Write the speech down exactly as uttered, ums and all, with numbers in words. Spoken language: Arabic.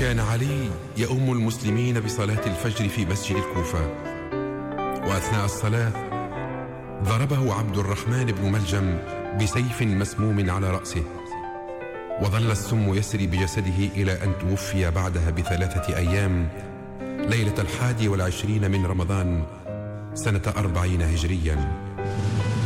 كان علي يؤم المسلمين بصلاة الفجر في مسجد الكوفة، وأثناء الصلاة ضربه عبد الرحمن بن ملجم بسيف مسموم على رأسه، وظل السم يسري بجسده إلى أن توفي بعدها بثلاثة أيام ليلة الحادي والعشرين من رمضان سنة أربعين هجريا.